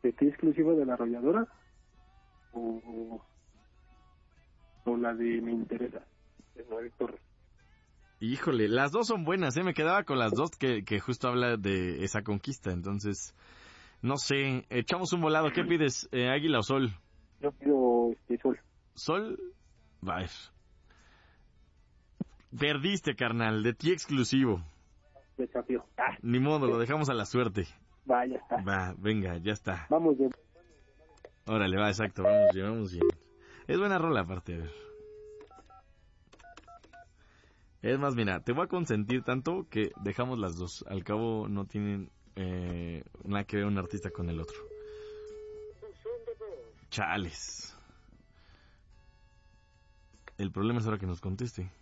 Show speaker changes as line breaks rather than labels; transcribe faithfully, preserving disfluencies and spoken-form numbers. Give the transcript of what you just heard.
de ti exclusiva de la arrolladora o, o la de Me Interesa, de Noel Torres.
Híjole, las dos son buenas, ¿eh? Me quedaba con las dos que, que justo habla de esa conquista, entonces, no sé, echamos un volado. ¿Qué pides, eh, Águila o Sol?
Yo pido este Sol.
¿Sol? Va a ver. Perdiste, carnal, de ti exclusivo.
Desafío. Ah.
Ni modo, lo dejamos a la suerte.
Va, ya está.
Va, venga, ya está.
Vamos bien.
Órale, va, exacto, vamos bien, vamos bien. Es buena rola aparte, a ver. Es más, mira, te voy a consentir tanto que dejamos las dos. Al cabo no tienen eh, nada que ver un artista con el otro. Chales. El problema es ahora que nos conteste.